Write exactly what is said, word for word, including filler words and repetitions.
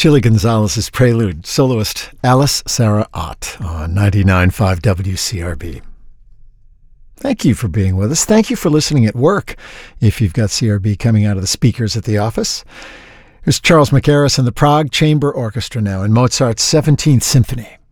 Chili Gonzalez's Prelude, soloist Alice Sarah Ott on ninety-nine point five W C R B. Thank you for being with us. Thank you for listening at work, if you've got C R B coming out of the speakers at the office. Here's Charles McHarris and the Prague Chamber Orchestra now in Mozart's seventeenth Symphony.